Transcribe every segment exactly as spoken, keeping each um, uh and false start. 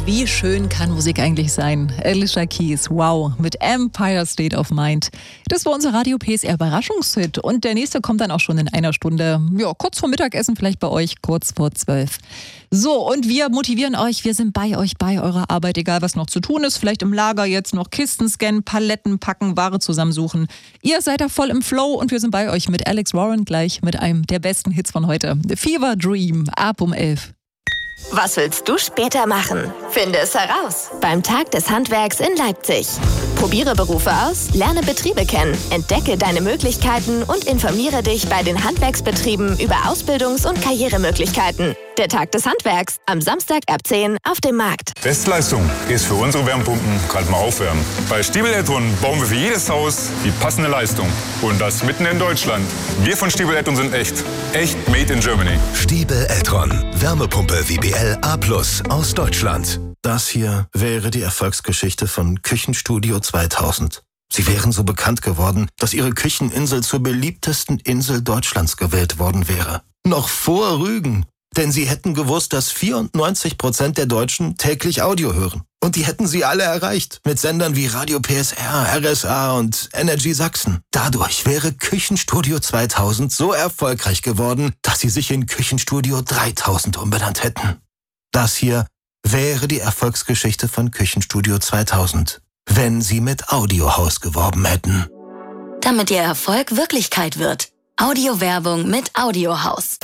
Wie schön kann Musik eigentlich sein? Alicia Keys, wow, mit Empire State of Mind. Das war unser Radio P S R Überraschungshit und der nächste kommt dann auch schon in einer Stunde, ja, kurz vor Mittagessen vielleicht bei euch, kurz vor zwölf. So, und wir motivieren euch, wir sind bei euch, bei eurer Arbeit, egal was noch zu tun ist, vielleicht im Lager jetzt noch Kisten scannen, Paletten packen, Ware zusammensuchen. Ihr seid da voll im Flow und wir sind bei euch mit Alex Warren gleich mit einem der besten Hits von heute. Fever Dream, ab um elf. Was willst du später machen? Finde es heraus beim Tag des Handwerks in Leipzig. Probiere Berufe aus, lerne Betriebe kennen, entdecke deine Möglichkeiten und informiere dich bei den Handwerksbetrieben über Ausbildungs- und Karrieremöglichkeiten. Der Tag des Handwerks am Samstag ab zehn auf dem Markt. Bestleistung ist für unsere Wärmepumpen gerade mal aufwärmen. Bei Stiebel Eltron bauen wir für jedes Haus die passende Leistung. Und das mitten in Deutschland. Wir von Stiebel Eltron sind echt. Echt made in Germany. Stiebel Eltron. Wärmepumpe W B L A plus aus Deutschland. Das hier wäre die Erfolgsgeschichte von Küchenstudio zweitausend. Sie wären so bekannt geworden, dass ihre Kücheninsel zur beliebtesten Insel Deutschlands gewählt worden wäre. Noch vor Rügen. Denn sie hätten gewusst, dass vierundneunzig Prozent der Deutschen täglich Audio hören. Und die hätten sie alle erreicht. Mit Sendern wie Radio P S R, R S A und Energy Sachsen. Dadurch wäre Küchenstudio zweitausend so erfolgreich geworden, dass sie sich in Küchenstudio dreitausend umbenannt hätten. Das hier wäre die Erfolgsgeschichte von Küchenstudio zweitausend, wenn sie mit Audiohaus geworben hätten. Damit ihr Erfolg Wirklichkeit wird. Audiowerbung mit Audiohaus.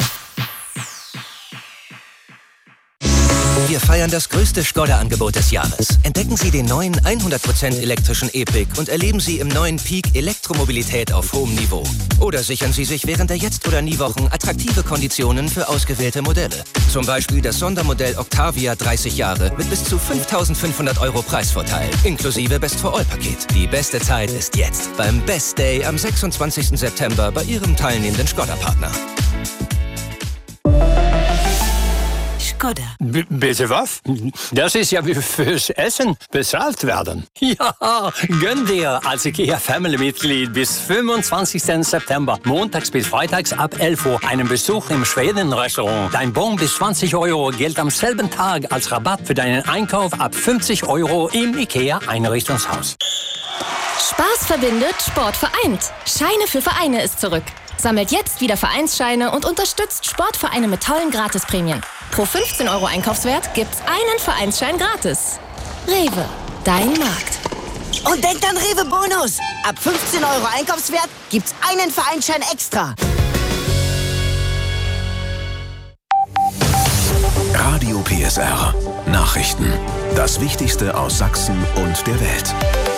Wir feiern das größte Skoda-Angebot des Jahres. Entdecken Sie den neuen hundert Prozent elektrischen E-Pick und erleben Sie im neuen Peak Elektromobilität auf hohem Niveau. Oder sichern Sie sich während der Jetzt- oder Nie-Wochen attraktive Konditionen für ausgewählte Modelle. Zum Beispiel das Sondermodell Octavia dreißig Jahre mit bis zu fünftausendfünfhundert Euro Preisvorteil, inklusive Best-for-All-Paket. Die beste Zeit ist jetzt beim Best Day am sechsundzwanzigsten September bei Ihrem teilnehmenden Skoda-Partner. Skoda. B- bitte was? Das ist ja wie fürs Essen bezahlt werden. Ja, gönn dir als IKEA-Family-Mitglied bis fünfundzwanzigsten September, montags bis freitags ab elf Uhr, einen Besuch im Schweden-Restaurant. Dein Bon bis zwanzig Euro gilt am selben Tag als Rabatt für deinen Einkauf ab fünfzig Euro im IKEA-Einrichtungshaus. Spaß verbindet, Sport vereint. Scheine für Vereine ist zurück. Sammelt jetzt wieder Vereinsscheine und unterstützt Sportvereine mit tollen Gratisprämien. Pro fünfzehn Euro Einkaufswert gibt's einen Vereinsschein gratis. Rewe, dein Markt. Und denkt an Rewe Bonus. Ab fünfzehn Euro Einkaufswert gibt's einen Vereinsschein extra. Radio P S R. Nachrichten. Das Wichtigste aus Sachsen und der Welt.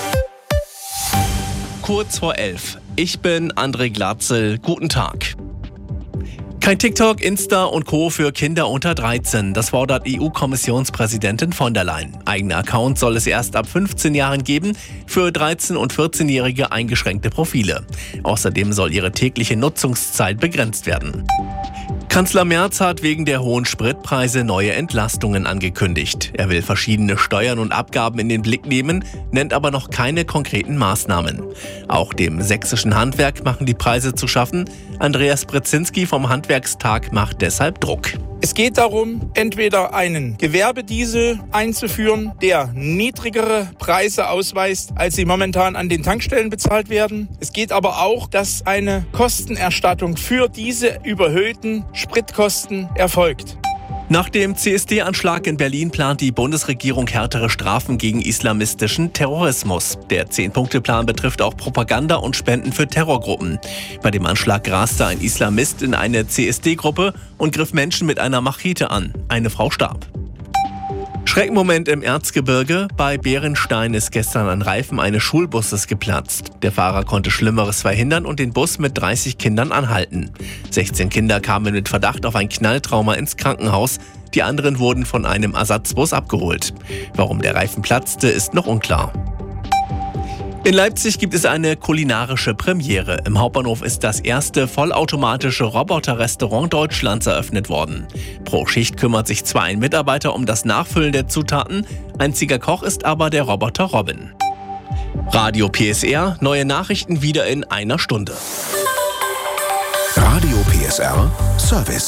Kurz vor elf. Ich bin André Glatzel. Guten Tag. Kein TikTok, Insta und Co. für Kinder unter dreizehn. Das fordert E U-Kommissionspräsidentin von der Leyen. Eigene Accounts soll es erst ab fünfzehn Jahren geben, für dreizehn- und vierzehnjährige eingeschränkte Profile. Außerdem soll ihre tägliche Nutzungszeit begrenzt werden. Kanzler Merz hat wegen der hohen Spritpreise neue Entlastungen angekündigt. Er will verschiedene Steuern und Abgaben in den Blick nehmen, nennt aber noch keine konkreten Maßnahmen. Auch dem sächsischen Handwerk machen die Preise zu schaffen. Andreas Brzezinski vom Handwerkstag macht deshalb Druck. Es geht darum, entweder einen Gewerbediesel einzuführen, der niedrigere Preise ausweist, als sie momentan an den Tankstellen bezahlt werden. Es geht aber auch, dass eine Kostenerstattung für diese überhöhten Spritkosten erfolgt. Nach dem C S D-Anschlag in Berlin plant die Bundesregierung härtere Strafen gegen islamistischen Terrorismus. Der Zehn-Punkte-Plan betrifft auch Propaganda und Spenden für Terrorgruppen. Bei dem Anschlag raste ein Islamist in eine C S D-Gruppe und griff Menschen mit einer Machete an. Eine Frau starb. Schreckmoment im Erzgebirge. Bei Bärenstein ist gestern ein Reifen eines Schulbusses geplatzt. Der Fahrer konnte Schlimmeres verhindern und den Bus mit dreißig Kindern anhalten. sechzehn Kinder kamen mit Verdacht auf ein Knalltrauma ins Krankenhaus. Die anderen wurden von einem Ersatzbus abgeholt. Warum der Reifen platzte, ist noch unklar. In Leipzig gibt es eine kulinarische Premiere. Im Hauptbahnhof ist das erste vollautomatische Roboter-Restaurant Deutschlands eröffnet worden. Pro Schicht kümmert sich zwar ein Mitarbeiter um das Nachfüllen der Zutaten, einziger Koch ist aber der Roboter Robin. Radio P S R, neue Nachrichten wieder in einer Stunde. Radio P S R Service.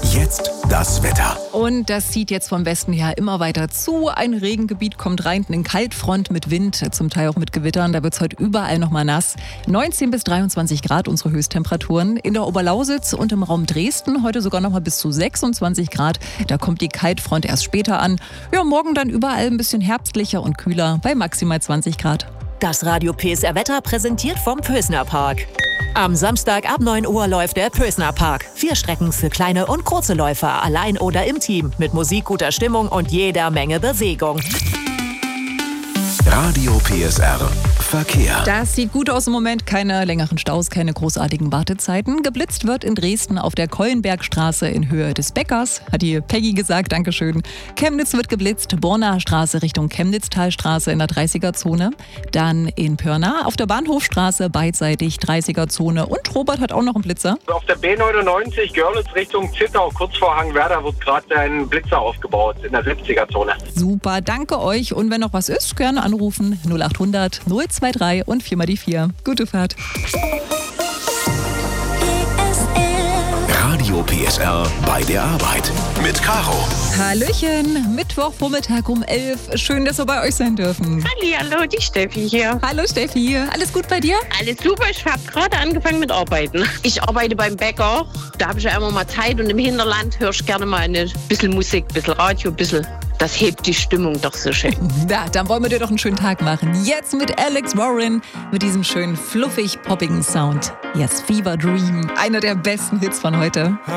Jetzt das Wetter. Und das zieht jetzt vom Westen her immer weiter zu. Ein Regengebiet kommt rein, eine Kaltfront mit Wind, zum Teil auch mit Gewittern. Da wird es heute überall nochmal nass. neunzehn bis dreiundzwanzig Grad unsere Höchsttemperaturen. In der Oberlausitz und im Raum Dresden heute sogar nochmal bis zu sechsundzwanzig Grad. Da kommt die Kaltfront erst später an. Ja, morgen dann überall ein bisschen herbstlicher und kühler bei maximal zwanzig Grad. Das Radio P S R Wetter präsentiert vom Pösner Park. Am Samstag ab neun Uhr läuft der Pösner Park. Vier Strecken für kleine und kurze Läufer, allein oder im Team. Mit Musik, guter Stimmung und jeder Menge Bewegung. Radio P S R Verkehr. Das sieht gut aus im Moment. Keine längeren Staus, keine großartigen Wartezeiten. Geblitzt wird in Dresden auf der Keulenbergstraße in Höhe des Bäckers. Hat die Peggy gesagt, Dankeschön. Chemnitz wird geblitzt. Bornaer Straße Richtung Chemnitztalstraße in der dreißiger-Zone. Dann in Pirna auf der Bahnhofstraße beidseitig dreißiger-Zone. Und Robert hat auch noch einen Blitzer. Auf der B neunundneunzig Görlitz Richtung Zittau, kurz vor Hangwerder, wird gerade ein Blitzer aufgebaut in der siebziger-Zone. Super, danke euch. Und wenn noch was ist, gerne anrufen. null acht hundert null zwei drei und vier mal die vier. Gute Fahrt. Radio P S R bei der Arbeit mit Caro. Hallöchen, Mittwochvormittag um elf. Schön, dass wir bei euch sein dürfen. Hallo, die Steffi hier. Hallo Steffi, alles gut bei dir? Alles super, ich habe gerade angefangen mit Arbeiten. Ich arbeite beim Bäcker, da habe ich ja immer mal Zeit und im Hinterland höre ich gerne mal ein bisschen Musik, ein bisschen Radio, ein bisschen. Das hebt die Stimmung doch so schön. Na, dann wollen wir dir doch einen schönen Tag machen. Jetzt mit Alex Warren, mit diesem schönen fluffig poppigen Sound. Yes, Fever Dream, einer der besten Hits von heute.